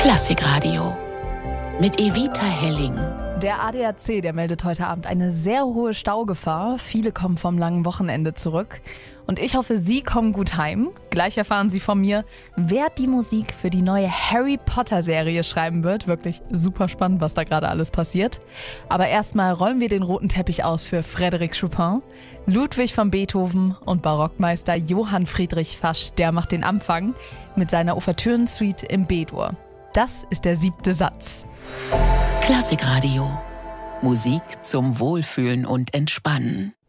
Klassikradio mit Evita Helling. Der ADAC, der meldet heute Abend eine sehr hohe Staugefahr. Viele kommen vom langen Wochenende zurück. Und ich hoffe, Sie kommen gut heim. Gleich erfahren Sie von mir, wer die Musik für die neue Harry Potter-Serie schreiben wird. Wirklich super spannend, was da gerade alles passiert. Aber erstmal rollen wir den roten Teppich aus für Frédéric Chopin, Ludwig van Beethoven und Barockmeister Johann Friedrich Fasch. Der macht den Anfang mit seiner Ouvertüren-Suite im B-Dur. Das ist der 7. Satz. Klassikradio. Musik zum Wohlfühlen und Entspannen.